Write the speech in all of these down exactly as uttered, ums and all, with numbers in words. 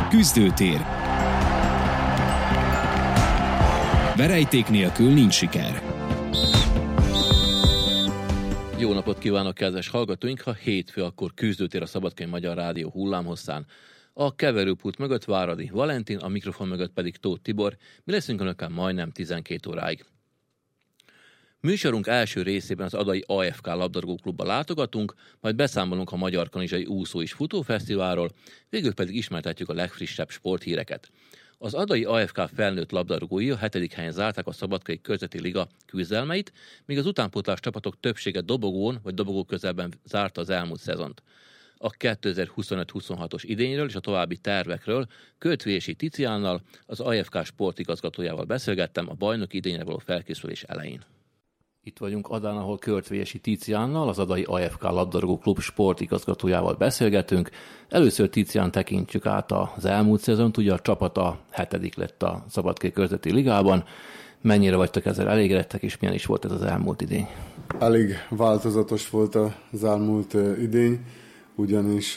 Küzdőtér. Verejték nélkül nincs siker. Jó napot kívánok, kedves hallgatóink! Ha hétfő, akkor Küzdőtér a Szabadkai Magyar Rádió hullámhosszán. A keverőpult mögött Váradi Valentin, a mikrofon mögött pedig Tóth Tibor. Mi leszünk önökkel majdnem tizenkét óráig. Műsorunk első részében az Adai á ef ká labdarúgóklubba látogatunk, majd beszámolunk a Magyar Kanizsai Úszó és Futófesztiválról, végül pedig ismertetjük a legfrissebb sporthíreket. Az Adai á ef ká felnőtt labdarúgói a hetedik helyen zárták a Szabadkai Körzeti Liga küzdelmeit, míg az utánpótlás csapatok többsége dobogón vagy dobogó közelben zárta az elmúlt szezont. A kétezer-huszonöt huszonhatos idényről és a további tervekről Költvési Ticiánnal, az á ef ká sportigazgatójával beszélgettem a bajnoki idényre való felkészülés elején. Itt vagyunk Adán, ahol Költvési Ticiánnal, az Adai á ef ká labdarúgó klub sportigazgatójával beszélgetünk. Először Ticián tekintjük át az elmúlt szezont, ugye a csapata hetedik lett a Szabadkai Körzeti Ligában. Mennyire vagytok ezzel elégedettek, és milyen is volt ez az elmúlt idény? Elég változatos volt az elmúlt idény, ugyanis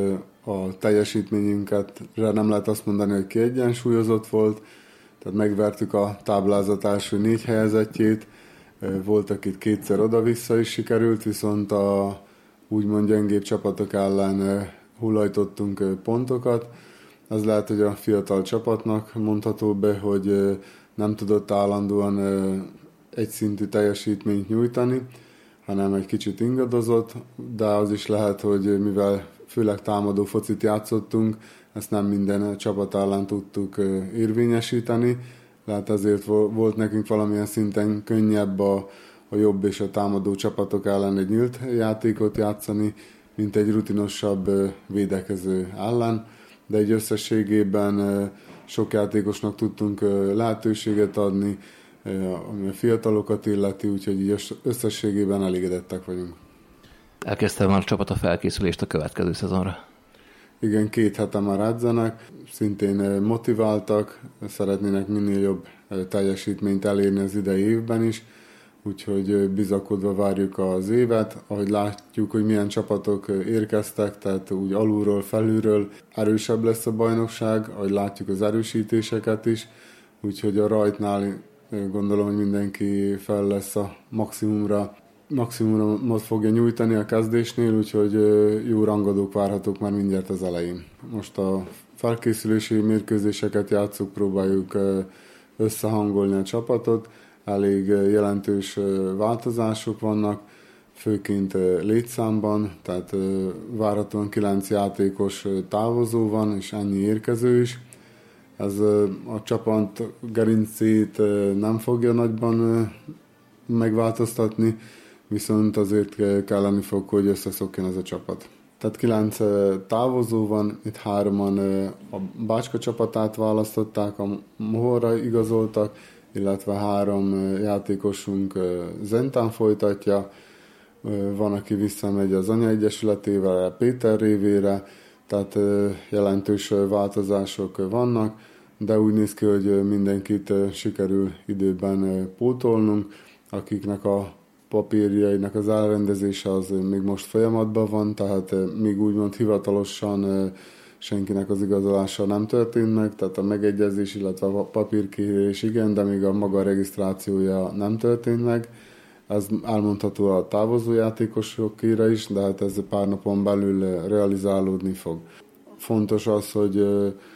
a teljesítményünket nem lehet azt mondani, hogy kiegyensúlyozott volt, tehát megvertük a táblázat első négy helyezettjét, voltak itt kétszer oda-vissza is sikerült, viszont a úgymond gyengébb csapatok ellen hullajtottunk pontokat. Az lehet, hogy a fiatal csapatnak mondható be, hogy nem tudott állandóan egyszintű teljesítményt nyújtani, hanem egy kicsit ingadozott, de az is lehet, hogy mivel főleg támadó focit játszottunk, ezt nem minden csapat ellen tudtuk érvényesíteni, lehet ezért volt nekünk valamilyen szinten könnyebb a, a jobb és a támadó csapatok ellen egy nyílt játékot játszani, mint egy rutinosabb védekező ellen, de egy összességében sok játékosnak tudtunk lehetőséget adni, ami a fiatalokat illeti, úgyhogy így összességében elégedettek vagyunk. Elkezdte már a csapat a felkészülést a következő szezonra? Igen, két hete már edzenek, szintén motiváltak, szeretnének minél jobb teljesítményt elérni az idei évben is, úgyhogy bizakodva várjuk az évet. Ahogy látjuk, hogy milyen csapatok érkeztek, tehát úgy alulról, felülről erősebb lesz a bajnokság, ahogy látjuk az erősítéseket is, úgyhogy a rajtnál gondolom, hogy mindenki fel lesz a maximumra, maximumot fogja nyújtani a kezdésnél, úgyhogy jó rangadók várhatók már mindjárt az elején. Most a felkészülési mérkőzéseket játszuk, próbáljuk összehangolni a csapatot, elég jelentős változások vannak, főként létszámban, tehát várhatóan kilenc játékos távozó van, és ennyi érkező is. Ez a csapat gerincét nem fogja nagyban megváltoztatni, viszont azért kelleni fog, hogy összeszokjon ez a csapat. Tehát kilenc távozó van, itt hároman a Bácska csapatát választották, a Mohorra igazoltak, illetve három játékosunk Zentán folytatja, van, aki visszamegy az anyaegyesületével, Péter révére, tehát jelentős változások vannak, de úgy néz ki, hogy mindenkit sikerül időben pótolnunk, akiknek a papírjainak az elrendezése az még most folyamatban van, tehát még úgymond hivatalosan senkinek az igazolása nem történt meg, tehát a megegyezés, illetve a papírkérés igen, de még a maga regisztrációja nem történt meg. Ez elmondható a távozó játékosokére is, de hát ez pár napon belül realizálódni fog. Fontos az, hogy,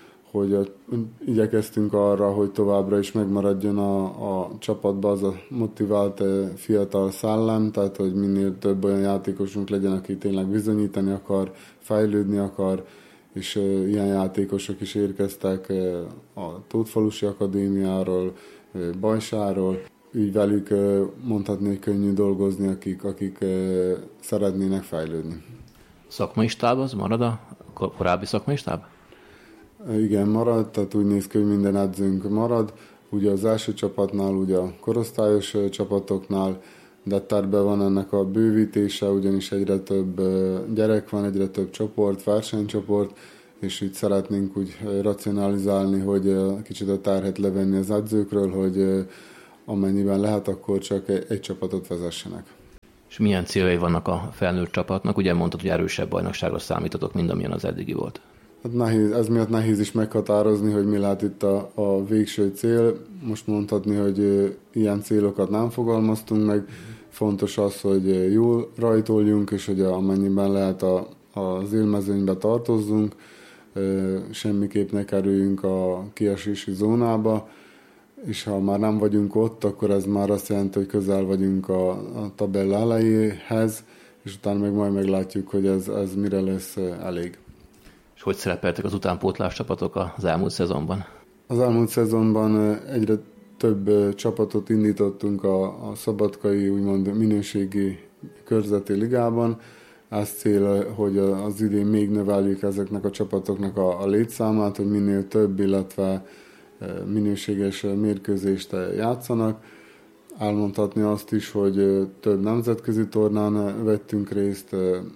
hogy igyekeztünk arra, hogy továbbra is megmaradjon a, a csapatban az a motivált fiatal szellem, tehát hogy minél több olyan játékosunk legyen, aki tényleg bizonyítani akar, fejlődni akar, és ilyen játékosok is érkeztek a Tótfalusi Akadémiáról, Bajsáról, így velük mondhatni, hogy könnyű dolgozni, akik, akik szeretnének fejlődni. Szakmai stáb az marad a korábbi szakmai stáb? Igen, marad, tehát úgy néz ki, hogy minden edzőnk marad. Ugye az első csapatnál, ugye a korosztályos csapatoknál, de tervben van ennek a bővítése, ugyanis egyre több gyerek van, egyre több csoport, versenycsoport, és így szeretnénk úgy racionalizálni, hogy kicsit a terhet levenni az edzőkről, hogy amennyiben lehet, akkor csak egy csapatot vezessenek. És milyen céljai vannak a felnőtt csapatnak? Ugye mondtad, hogy erősebb bajnokságra számítotok, mint amilyen az eddigi volt. Hát nehéz, ez miatt nehéz is meghatározni, hogy mi lehet itt a, a végső cél. Most mondhatni, hogy ö, ilyen célokat nem fogalmaztunk meg. Fontos az, hogy jól rajtoljunk, és hogy amennyiben lehet a, az élmezőnybe tartozzunk, ö, semmiképp ne kerüljünk a kiesési zónába, és ha már nem vagyunk ott, akkor ez már azt jelenti, hogy közel vagyunk a, a tabella elejéhez, és utána meg majd meglátjuk, hogy ez, ez mire lesz elég. És hogy szerepeltek az utánpótlás csapatok az elmúlt szezonban? Az elmúlt szezonban egyre több csapatot indítottunk a, a szabadkai, úgymond minőségi körzeti ligában. Ez cél, hogy az idén még növeljük ezeknek a csapatoknak a, a létszámát, hogy minél több, illetve minőséges mérkőzést játszanak. Elmondhatni azt is, hogy több nemzetközi tornán vettünk részt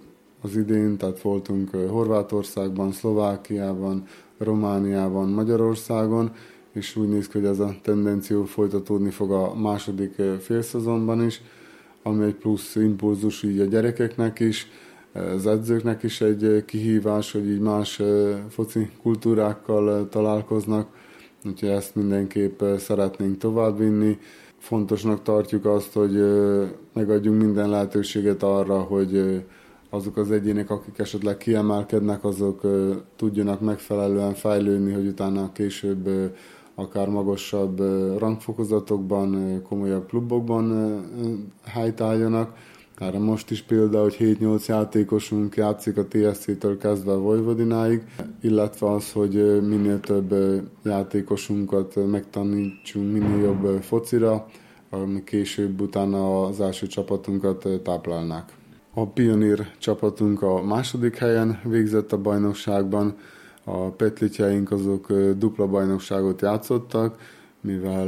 az idén, tehát voltunk Horvátországban, Szlovákiában, Romániában, Magyarországon, és úgy néz ki, hogy ez a tendenció folytatódni fog a második félszezonban is, ami egy plusz impulzus így a gyerekeknek is, az edzőknek is egy kihívás, hogy így más foci kultúrákkal találkoznak, úgyhogy ezt mindenképp szeretnénk továbbvinni. Fontosnak tartjuk azt, hogy megadjunk minden lehetőséget arra, hogy azok az egyének, akik esetleg kiemelkednek, azok tudjanak megfelelően fejlődni, hogy utána később akár magasabb rangfokozatokban, komolyabb klubokban helytálljanak. Erre most is például, hogy hét-nyolc játékosunk játszik a té es cé-től kezdve a Vojvodináig, illetve az, hogy minél több játékosunkat megtanítsunk minél jobb focira, ami később utána az első csapatunkat táplálnák. A Pionír csapatunk a második helyen végzett a bajnokságban, a petlitjeink azok dupla bajnokságot játszottak, mivel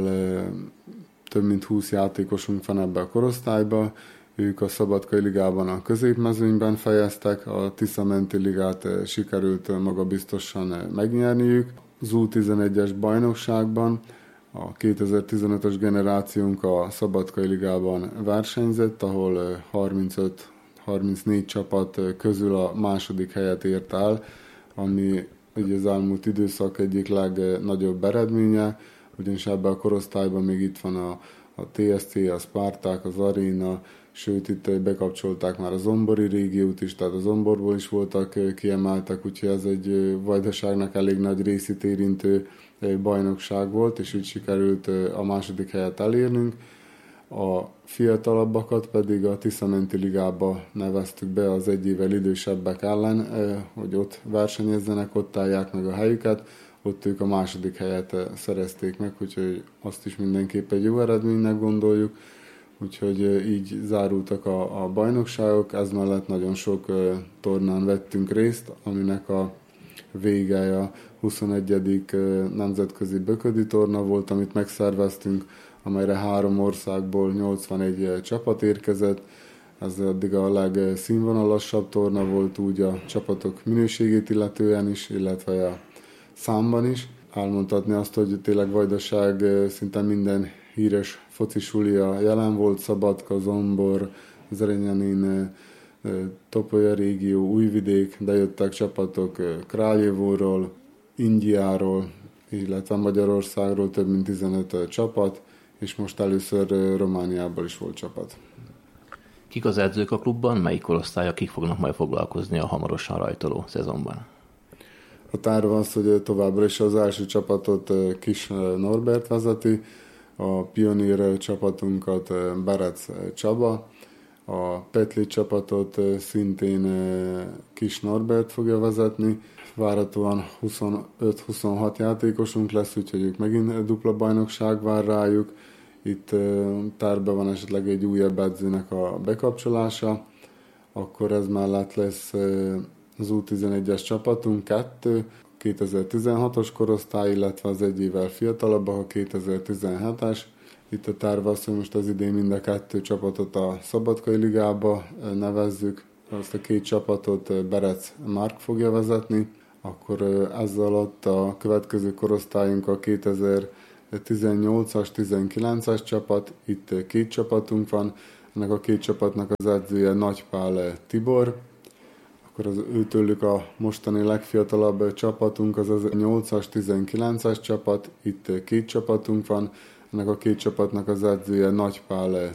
több mint húsz játékosunk van ebbe a korosztályba. Ők a Szabadkai Ligában a középmezőnyben fejeztek, a Tisza-menti ligát sikerült magabiztosan megnyerniük. Az U tizenegyes bajnokságban a kétezer-tizenötös generációnk a Szabadkai Ligában versenyzett, ahol harmincöt-harmincnégy csapat közül a második helyet ért el, ami ugye az elmúlt időszak egyik legnagyobb eredménye, ugyanis ebben a korosztályban még itt van a, a té es cé, a Spartak, az Arena, sőt itt bekapcsolták már a zombori régiót is, tehát a zomborból is voltak kiemeltek, úgyhogy ez egy Vajdaságnak elég nagy részét érintő bajnokság volt, és úgy sikerült a második helyet elérnünk. A fiatalabbakat pedig a Tisza-menti ligába neveztük be az egy évvel idősebbek ellen, hogy ott versenyezzenek, ott állják meg a helyüket, ott ők a második helyet szerezték meg, úgyhogy azt is mindenképp egy jó eredménynek gondoljuk. Úgyhogy így zárultak a, a bajnokságok, ez mellett nagyon sok tornán vettünk részt, aminek a vége a huszonegyedik nemzetközi böködi torna volt, amit megszerveztünk, amelyre három országból nyolcvanegy csapat érkezett. Ez addig a legszínvonalasabb torna volt úgy a csapatok minőségét illetően is, illetve a számban is. Elmondhatni azt, hogy tényleg Vajdaság szinte minden híres focisulia jelen volt, Szabadka, Zombor, Zrenjanin, Topolya régió, Újvidék, de jöttek csapatok Krályevorról, Indiáról, illetve Magyarországról több mint tizenöt csapat, és most először Romániából is volt csapat. Kik az edzők a klubban, melyik korosztálya, kik fognak majd foglalkozni a hamarosan rajtoló szezonban? A terv az, hogy továbbra is az első csapatot Kis Norbert vezeti, a Pionír csapatunkat Berec Csaba, a Petli csapatot szintén Kis Norbert fogja vezetni. Várhatóan huszonöt-huszonhat játékosunk lesz, úgyhogy ők megint dupla bajnokság vár rájuk. Itt tervben van esetleg egy újabb edzőnek a bekapcsolása, akkor ez mellett lesz az U tizenegyes csapatunk kettő, kétezer-tizenhatos korosztály, illetve az egy évvel fiatalabb, a kétezer-tizenhetes. Itt a terv az, hogy most az idén mind a kettő csapatot a Szabadkai Ligába nevezzük. Azt a két csapatot Berec Márk fogja vezetni. Akkor ezzel ott a következő korosztályunk a kétezer-tizennyolcas, tizenkilences csapat. Itt két csapatunk van. Ennek a két csapatnak az edzője Nagypál Tibor. A akkor az őtőlük a mostani legfiatalabb csapatunk, az az nyolcas, tizenkilences csapat, itt két csapatunk van, ennek a két csapatnak az edzője Nagy Pál